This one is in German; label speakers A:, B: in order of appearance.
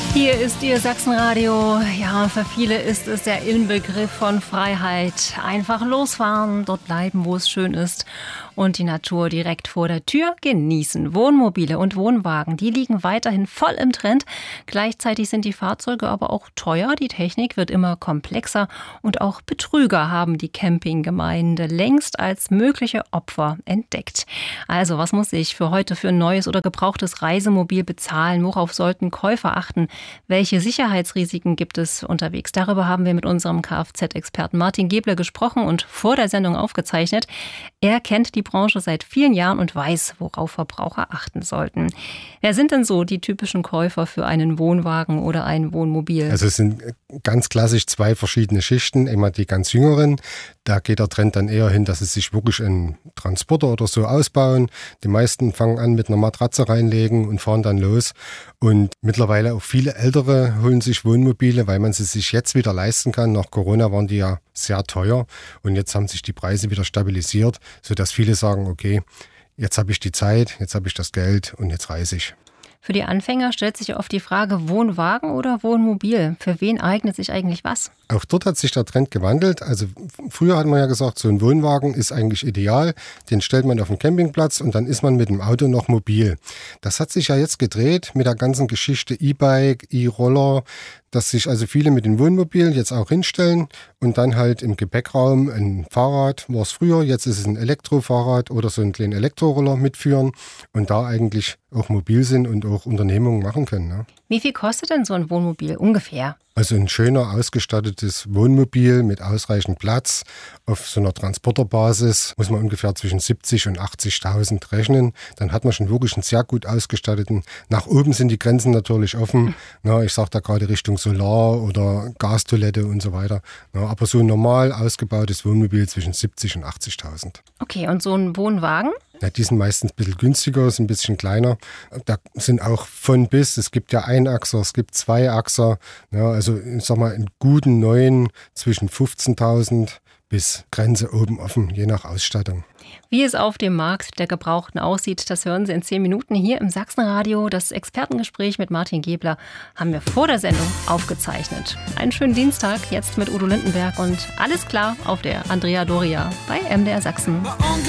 A: Hier ist Ihr Sachsenradio. Ja, für viele ist es der Inbegriff von Freiheit. Einfach losfahren, dort bleiben, wo es schön ist und die Natur direkt vor der Tür genießen. Wohnmobile und Wohnwagen, die liegen weiterhin voll im Trend. Gleichzeitig sind die Fahrzeuge aber auch teuer. Die Technik wird immer komplexer und auch Betrüger haben die Campinggemeinde längst als mögliche Opfer entdeckt. Also, was muss ich für heute für ein neues oder gebrauchtes Reisemobil bezahlen? Worauf sollten Käufer achten? Welche Sicherheitsrisiken gibt es unterwegs? Darüber haben wir mit unserem Kfz-Experten Martin Gebler gesprochen und vor der Sendung aufgezeichnet. Er kennt die Branche seit vielen Jahren und weiß, worauf Verbraucher achten sollten. Wer sind denn so die typischen Käufer für einen Wohnwagen oder ein Wohnmobil?
B: Also es sind ganz klassisch zwei verschiedene Schichten. Einmal die ganz Jüngeren, da geht der Trend dann eher hin, dass sie sich wirklich einen Transporter oder so ausbauen. Die meisten fangen an mit einer Matratze reinlegen und fahren dann los. Und mittlerweile auch viele Ältere holen sich Wohnmobile, weil man sie sich jetzt wieder leisten kann. Nach Corona waren die ja sehr teuer und jetzt haben sich die Preise wieder stabilisiert, sodass viele sagen, okay, jetzt habe ich die Zeit, jetzt habe ich das Geld und jetzt reise ich.
A: Für die Anfänger stellt sich oft die Frage, Wohnwagen oder Wohnmobil? Für wen eignet sich eigentlich was?
B: Auch dort hat sich der Trend gewandelt. Also früher hat man ja gesagt, so ein Wohnwagen ist eigentlich ideal. Den stellt man auf den Campingplatz und dann ist man mit dem Auto noch mobil. Das hat sich ja jetzt gedreht mit der ganzen Geschichte E-Bike, E-Roller, dass sich also viele mit dem Wohnmobil jetzt auch hinstellen und dann halt im Gepäckraum ein Fahrrad, war es früher, jetzt ist es ein Elektrofahrrad oder so einen kleinen Elektroroller mitführen und da eigentlich auch mobil sind und auch Unternehmungen machen können. Ne?
A: Wie viel kostet denn so ein Wohnmobil ungefähr?
B: Also ein schöner, ausgestattetes Wohnmobil mit ausreichend Platz auf so einer Transporterbasis muss man ungefähr zwischen 70.000 und 80.000 rechnen. Dann hat man schon wirklich einen sehr gut ausgestatteten. Nach oben sind die Grenzen natürlich offen. Na, ich sage da gerade Richtung Solar- oder Gastoilette und so weiter. Na, aber so ein normal ausgebautes Wohnmobil zwischen 70.000 und 80.000.
A: Okay, und so ein Wohnwagen?
B: Ja, die sind meistens ein bisschen günstiger, sind ein bisschen kleiner. Da sind auch von bis, es gibt ja Einachser, es gibt Zweiachser. Ja, also ich sag mal, einen guten neuen zwischen 15.000 bis Grenze oben offen, je nach Ausstattung.
A: Wie es auf dem Markt der Gebrauchten aussieht, das hören Sie in 10 Minuten hier im Sachsenradio. Das Expertengespräch mit Martin Gebler haben wir vor der Sendung aufgezeichnet. Einen schönen Dienstag, jetzt mit Udo Lindenberg und alles klar auf der Andrea Doria bei MDR Sachsen.